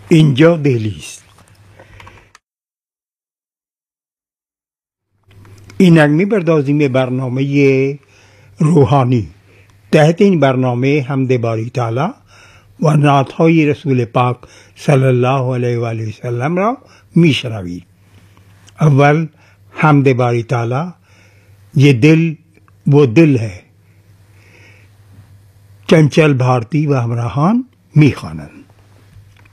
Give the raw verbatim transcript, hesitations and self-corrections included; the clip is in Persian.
اینجا دهلی است. اینک می‌پردازیم به برنامه روحانی. تحت این برنامه حمد باری تعالی و نعت‌های رسول پاک صلی الله علیه و آله و سلم را میشنوید. اول حمد باری تعالی. یہ دل وہ دل ہے. چنچل بھارتی و همراهان میخوانند.